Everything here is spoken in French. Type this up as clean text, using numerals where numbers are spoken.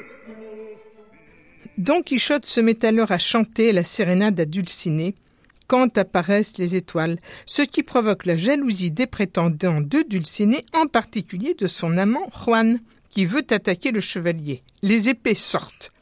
Don Quichotte se met alors à chanter la sérénade à Dulcinée quand apparaissent les étoiles, ce qui provoque la jalousie des prétendants de Dulcinée, en particulier de son amant Juan, qui veut attaquer le chevalier. Les épées sortent.